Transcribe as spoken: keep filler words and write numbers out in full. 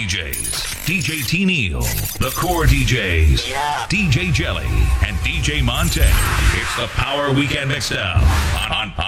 Js, D J T Neil, the Core D Js, Yeah. D J Jelly, and D J Monte. It's the Power Weekend Mixdown on, on,